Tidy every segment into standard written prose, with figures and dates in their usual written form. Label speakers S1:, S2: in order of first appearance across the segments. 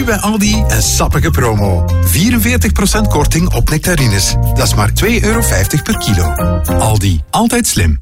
S1: bij Aldi een sappige promo. 44% korting op nectarines. Dat is maar €2,50 per kilo. Aldi, altijd slim.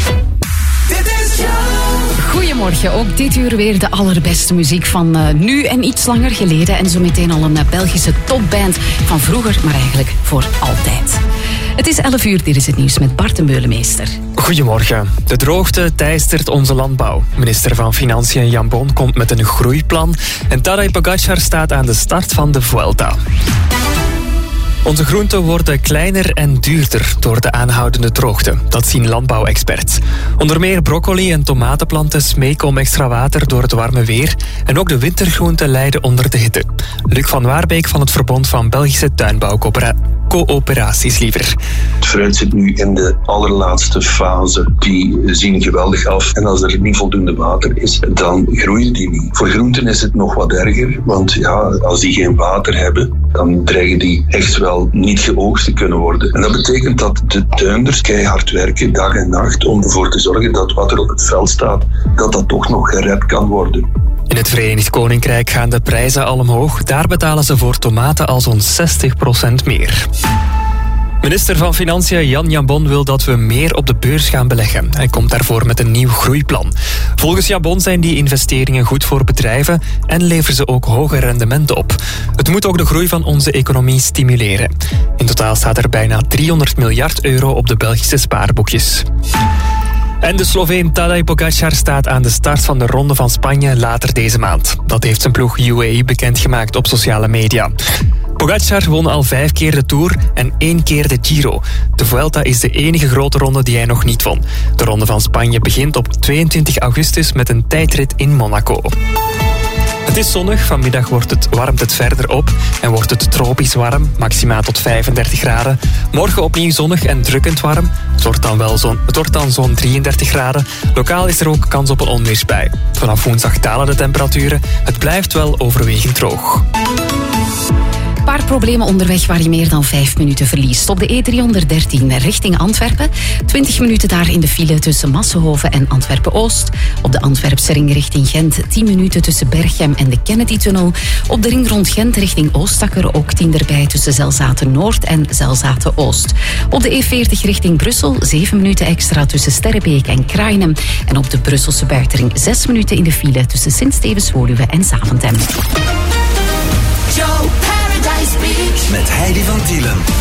S2: Goedemorgen, ook dit uur weer de allerbeste muziek van nu en iets langer geleden. En zo meteen al een Belgische topband van vroeger, maar eigenlijk voor altijd. Het is 11 uur, dit is het nieuws met Bart de Meulemeester.
S3: Goedemorgen. De droogte teistert onze landbouw. Minister van Financiën Jan Bon komt met een groeiplan. En Tadej Pogačar staat aan de start van de Vuelta. Onze groenten worden kleiner en duurder door de aanhoudende droogte. Dat zien landbouwexperts. Onder meer broccoli en tomatenplanten smeken om extra water door het warme weer. En ook de wintergroenten lijden onder de hitte. Luc van Waarbeek van het Verbond van Belgische Tuinbouwcoöperaties liever.
S4: Het fruit zit nu in de allerlaatste fase. Die zien geweldig af. En als er niet voldoende water is, dan groeien die niet. Voor groenten is het nog wat erger. Want ja, als die geen water hebben, dan dreigen die echt wel niet geoogst te kunnen worden. En dat betekent dat de tuinders keihard werken, dag en nacht, om ervoor te zorgen dat wat er op het veld staat, dat toch nog gered kan worden.
S3: In het Verenigd Koninkrijk gaan de prijzen al omhoog. Daar betalen ze voor tomaten al zo'n 60% meer. Minister van Financiën Jan Jambon wil dat we meer op de beurs gaan beleggen. Hij komt daarvoor met een nieuw groeiplan. Volgens Jambon zijn die investeringen goed voor bedrijven en leveren ze ook hoge rendementen op. Het moet ook de groei van onze economie stimuleren. In totaal staat er bijna €300 miljard op de Belgische spaarboekjes. En de Sloveen Tadej Pogačar staat aan de start van de Ronde van Spanje later deze maand. Dat heeft zijn ploeg UAE bekendgemaakt op sociale media. Pogačar won al 5 keer de Tour en 1 keer de Giro. De Vuelta is de enige grote ronde die hij nog niet won. De Ronde van Spanje begint op 22 augustus met een tijdrit in Monaco. Het is zonnig, vanmiddag warmt het verder op en wordt het tropisch warm, maximaal tot 35 graden. Morgen opnieuw zonnig en drukkend warm. Het wordt dan zo'n 33 graden. Lokaal is er ook kans op een onweersbui. Vanaf woensdag dalen de temperaturen. Het blijft wel overwegend droog.
S2: Een paar problemen onderweg waar je meer dan 5 minuten verliest. Op de E313 richting Antwerpen. 20 minuten daar in de file tussen Massenhoven en Antwerpen-Oost. Op de Antwerpse ring richting Gent 10 minuten tussen Berchem en de Kennedy-tunnel. Op de ring rond Gent richting Oostakker ook 10 erbij tussen Zelzaten-Noord en Zelzaten-Oost. Op de E40 richting Brussel 7 minuten extra tussen Sterrebeek en Krainem. En op de Brusselse buitenring 6 minuten in de file tussen Sint-Stevens-Woluwe en Zaventem.
S5: Met Heidi van Tielen.